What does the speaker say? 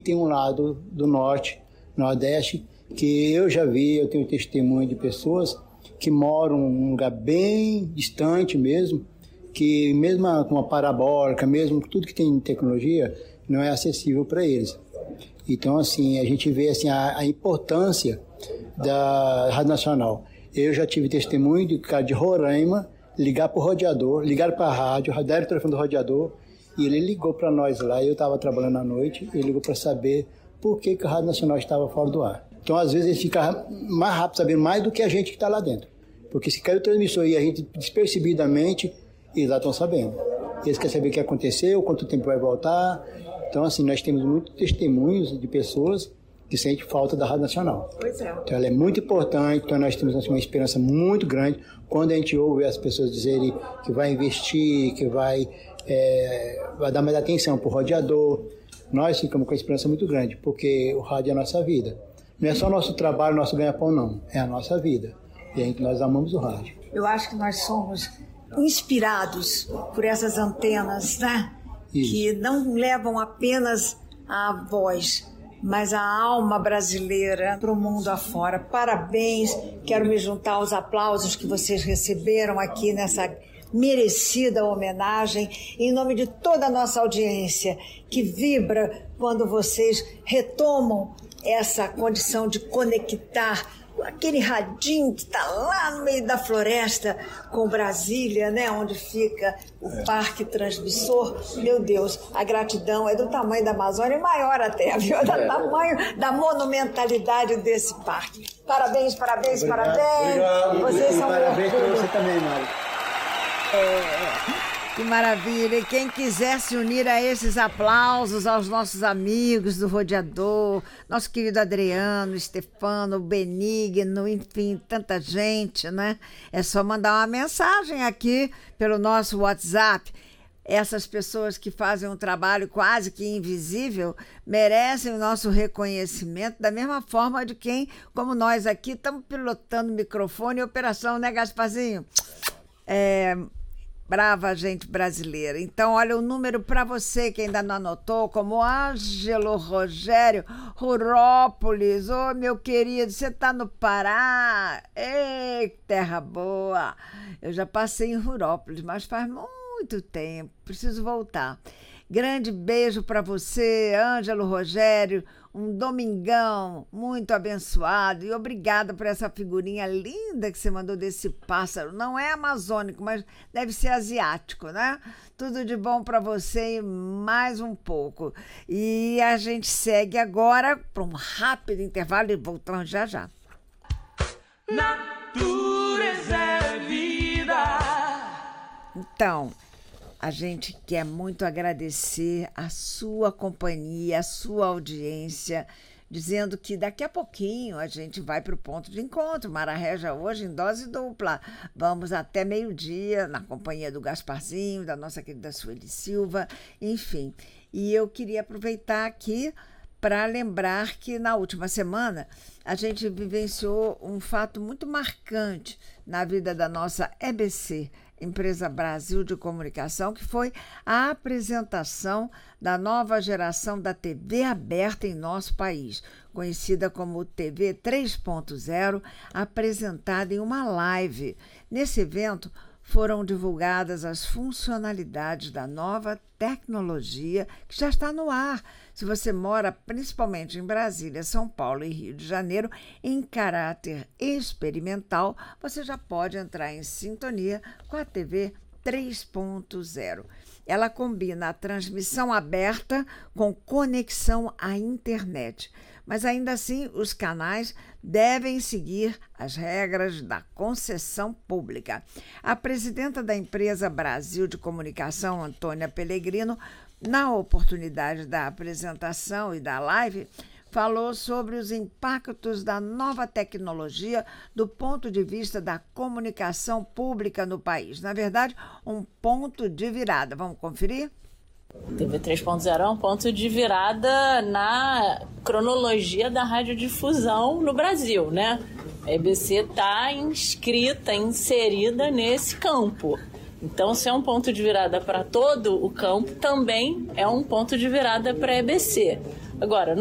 Tem um lado do norte, nordeste, que eu já vi, eu tenho testemunho de pessoas que moram num lugar bem distante mesmo, que mesmo com uma parabólica, mesmo tudo que tem tecnologia, não é acessível para eles. Então, assim, a gente vê assim, a importância da Rádio Nacional. Eu já tive testemunho de cara de Roraima ligar para o rodeador, ligaram para a rádio, deram o telefone do rodeador, e ele ligou para nós lá, eu estava trabalhando à noite, ele ligou para saber por que a Rádio Nacional estava fora do ar. Então, às vezes, ele fica mais rápido, sabendo mais do que a gente que está lá dentro. Porque se caiu o transmissor e a gente, despercebidamente, eles lá estão sabendo. Eles querem saber o que aconteceu, quanto tempo vai voltar. Então, assim, nós temos muitos testemunhos de pessoas que sentem falta da Rádio Nacional. Pois é. Então, ela é muito importante, então nós temos assim, uma esperança muito grande quando a gente ouve as pessoas dizerem que vai investir, que vai dar mais atenção para o rodeador. Nós ficamos com uma esperança muito grande, porque o rádio é a nossa vida. Não é só nosso trabalho, nosso ganha-pão, não. É a nossa vida. E nós amamos o rádio. Eu acho que nós somos inspirados por essas antenas, né? Isso. Que não levam apenas a voz, mas a alma brasileira para o mundo afora. Parabéns, quero me juntar aos aplausos que vocês receberam aqui nessa merecida homenagem, em nome de toda a nossa audiência, que vibra quando vocês retomam essa condição de conectar aquele radinho que está lá no meio da floresta com Brasília, né, onde fica o parque transmissor. Meu Deus, a gratidão é do tamanho da Amazônia, maior até, viu? Do tamanho da monumentalidade desse parque. Parabéns, parabéns, obrigado, parabéns. Obrigado. Vocês são parabéns para você também, Mário. Que maravilha! E quem quiser se unir a esses aplausos aos nossos amigos do Rodeador, nosso querido Adriano, Stefano, Benigno, enfim, tanta gente, né? É só mandar uma mensagem aqui pelo nosso WhatsApp. Essas pessoas que fazem um trabalho quase que invisível merecem o nosso reconhecimento da mesma forma de quem, como nós aqui, estamos pilotando microfone e operação, né, Gasparzinho? Brava gente brasileira. Então, olha o número para você que ainda não anotou, como Ângelo Rogério, Rurópolis. Ô, meu querido, você está no Pará? Ei, terra boa! Eu já passei em Rurópolis, mas faz muito tempo, preciso voltar. Grande beijo para você, Ângelo Rogério. Um domingão muito abençoado e obrigada por essa figurinha linda que você mandou desse pássaro. Não é amazônico, mas deve ser asiático, né? Tudo de bom para você e mais um pouco. E a gente segue agora para um rápido intervalo e voltamos já já. Natureza é vida. Então, a gente quer muito agradecer a sua companhia, a sua audiência, dizendo que daqui a pouquinho a gente vai para o ponto de encontro. Mararré hoje em dose dupla. Vamos até meio-dia na companhia do Gasparzinho, da nossa querida Sueli Silva, enfim. E eu queria aproveitar aqui para lembrar que na última semana a gente vivenciou um fato muito marcante na vida da nossa EBC, Empresa Brasil de Comunicação, que foi a apresentação da nova geração da TV aberta em nosso país, conhecida como TV 3.0, apresentada em uma live. Nesse evento, foram divulgadas as funcionalidades da nova tecnologia que já está no ar. Se você mora principalmente em Brasília, São Paulo e Rio de Janeiro, em caráter experimental, você já pode entrar em sintonia com a TV 3.0. Ela combina a transmissão aberta com conexão à internet. Mas ainda assim, os canais devem seguir as regras da concessão pública. A presidenta da Empresa Brasil de Comunicação, Antônia Pellegrino, na oportunidade da apresentação e da live, falou sobre os impactos da nova tecnologia do ponto de vista da comunicação pública no país. Na verdade, um ponto de virada. Vamos conferir? TV 3.0 é um ponto de virada na cronologia da radiodifusão no Brasil, né? A EBC está inserida nesse campo. Então, se é um ponto de virada para todo o campo, também é um ponto de virada para a EBC. Agora,